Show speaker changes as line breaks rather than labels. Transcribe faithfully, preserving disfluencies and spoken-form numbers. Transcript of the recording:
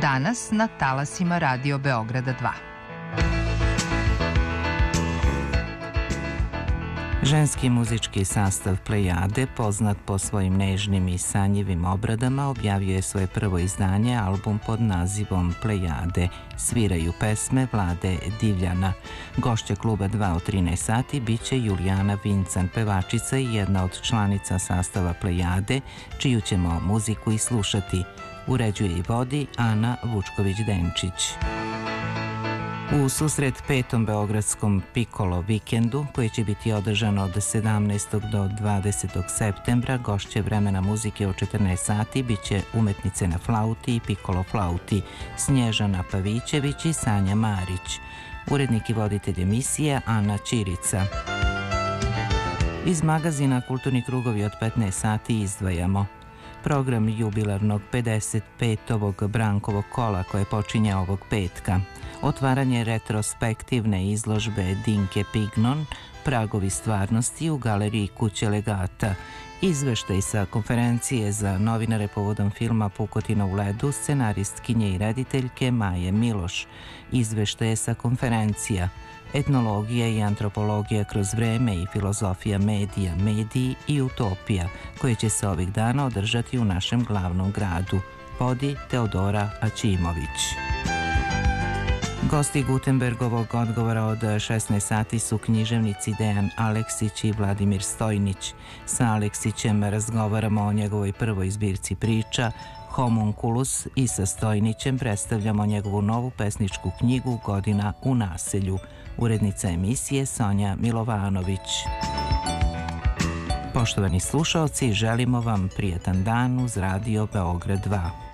Danas na talasima Radio Beograda dva.
Ženski muzički sastav Plejade, poznat po svojim nežnim i sanjivim obradama, objavio je svoje prvo izdanje, album pod nazivom Plejade. Sviraju pesme Vlade Divljana. Gošća kluba dva od trinaest sati biće Julijana Vincan, pevačica i jedna od članica sastava Plejade, čiju ćemo muziku i slušati. Uređuje i vodi Ana Vučković-Denčić. U susret petom beogradskom Pikolo vikendu, koji će biti održan od sedamnaestog do dvadesetog septembra, gošće vremena muzike od četrnaest sati biće umetnice na flauti i pikolo flauti Snježana Pavićević i Sanja Marić. Urednik i voditelj emisije Ana Ćirica. Iz magazina Kulturni krugovi od petnaest sati izdvajamo program jubilarnog pedeset petovog Brankovog kola koje počinje ovog petka. Otvaranje retrospektivne izložbe Dinke Pignon, Pragovi stvarnosti u galeriji Kuće legata. Izveštaj sa konferencije za novinare povodom filma Pukotina u ledu scenaristkinje i rediteljke Maje Miloš. Izveštaje sa konferencija Etnologija i antropologija kroz vreme i filozofija medija, mediji i utopija, koje će se ovih dana održati u našem glavnom gradu. Vodi Teodora Aćimović. Gosti Gutenbergovog odgovora od šesnaest sati su književnici Dejan Aleksić i Vladimir Stojnić. Sa Aleksićem razgovaramo o njegovoj prvoj zbirci priča Homunculus i sa Stojnićem predstavljamo njegovu novu pesničku knjigu Godina u naselju. Urednica emisije Sonja Milovanović. Poštovani slušaoci, želimo vam prijatan dan uz Radio Beograd dva.